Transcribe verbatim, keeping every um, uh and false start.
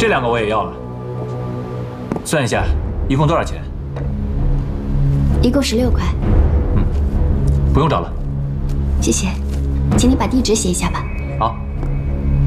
这两个我也要了。算一下，一共多少钱？ 一共十六块。 嗯，不用找了。 谢谢，请你把地址写一下吧。